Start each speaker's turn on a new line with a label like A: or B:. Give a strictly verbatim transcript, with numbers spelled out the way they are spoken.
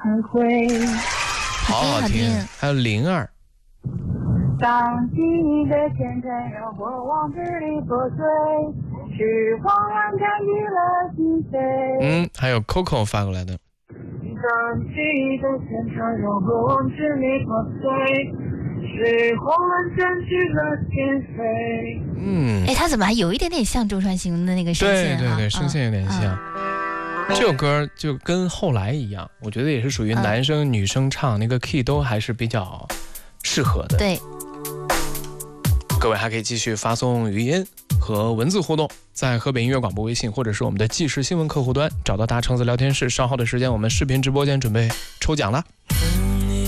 A: 很会。
B: 好好听。还有灵儿。
A: 当记忆的前尘让过往支离破碎，是恍然占据了心扉。
B: 嗯，还有 Coco 发过来的。
A: 当记忆的前尘让过往支离破碎，是恍然占据了心扉。
B: 嗯，
C: 哎，他怎么还有一点点像周传雄的那个声线？
B: 对对对，声线有点像。嗯这首歌就跟后来一样，我觉得也是属于男生、嗯、女生唱那个 key 都还是比较适合的。
C: 对，
B: 各位还可以继续发送语音和文字互动，在河北音乐广播微信或者是我们的即时新闻客户端找到大橙子聊天室。稍后的时间，我们视频直播间准备抽奖了。